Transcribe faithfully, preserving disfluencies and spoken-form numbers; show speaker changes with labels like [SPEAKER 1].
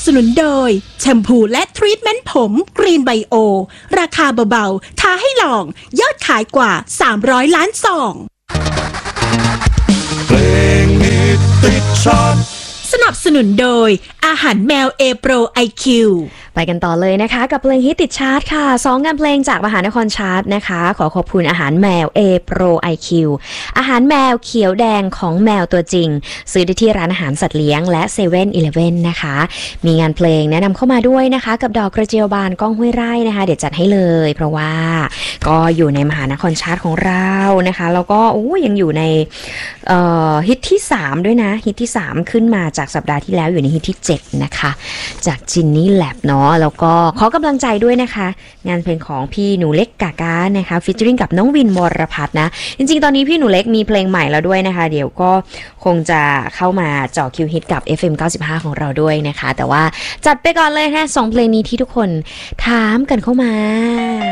[SPEAKER 1] สนุนโดยแชมพูและทรีทเมนต์ผมกรีนไบโอราคาเบาๆท้าให้ลองยอดขายกว่าสามร้อยล้านซอง
[SPEAKER 2] เพลงฮิตติดชาร์ต
[SPEAKER 1] สนับสนุนโดยอาหารแมว A Pro ไอ คิว
[SPEAKER 3] ไปกันต่อเลยนะคะกับเพลงฮิตติดชาร์ตค่ะสองงานเพลงจากมหานครชาร์ตนะคะขอขอบคุณอาหารแมว A Pro ไอ คิว อาหารแมวเขียวแดงของแมวตัวจริงซื้อได้ที่ร้านอาหารสัตว์เลี้ยงและ เซเว่น อีเลฟเว่น นะคะมีงานเพลงแนะนำเข้ามาด้วยนะคะกับดอกกระเจียวบานก้องห้วยไร่นะคะเดี๋ยวจัดให้เลยเพราะว่าก็อยู่ในมหานครชาร์ตของเรานะคะแล้วก็โอ้ยังอยู่ในฮิตที่สามด้วยนะฮิตที่สามขึ้นมาจากสัปดาห์ที่แล้วอยู่ในฮิตที่เจ็ดนะคะจากจินนี่แลบเนาะแล้วก็ขอกำลังใจด้วยนะคะงานเพลงของพี่หนูเล็กกากานะคะฟีเจอริ่งกับน้องวินมรพัฒน์นะจริงๆตอนนี้พี่หนูเล็กมีเพลงใหม่แล้วด้วยนะคะเดี๋ยวก็คงจะเข้ามาเจาะคิวฮิตกับ เอฟ เอ็ม เก้าสิบห้า ของเราด้วยนะคะแต่ว่าจัดไปก่อนเลยนะสองเพลงนี้ที่ทุกคนถามกันเข้ามา